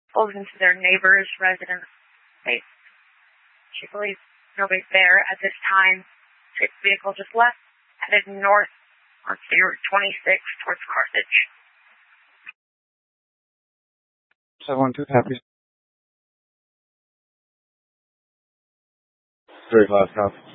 pulled into their neighbor's residence. She believes nobody's there at this time. The vehicle just left, headed north on State Route 26 towards Carthage. 712, happy. 3 o'clock, copy.